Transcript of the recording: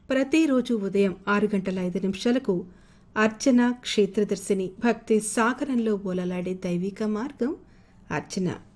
ప్రతిరోజు ఉదయం 6:05 అర్చన క్షేత్రదర్శిని భక్తి సాగరంలో ఓలలాడే దైవిక మార్గం అర్చన.